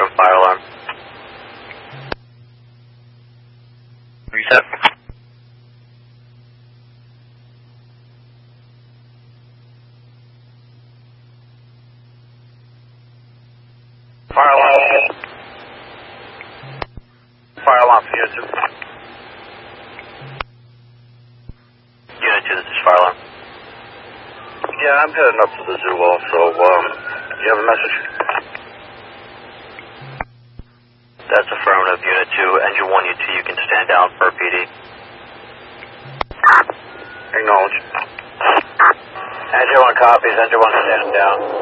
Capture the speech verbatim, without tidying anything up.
from fire alarm. Reset. Fire alarm. Fire alarm for Unit two. Unit two, this is fire alarm. Yeah, I'm heading up to the zoo also. Um, you have a message? That's affirmative, Unit two. Engine one, U two, you can stand down for P D. Acknowledge. Engine one copies, Engine one stand down.